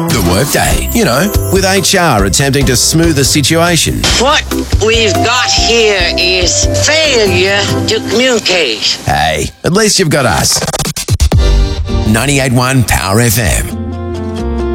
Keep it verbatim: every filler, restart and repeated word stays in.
The Workday, you know, with H R attempting to smooth the situation. What we've got here is failure to communicate. Hey, at least you've got us. ninety-eight point one Power F M.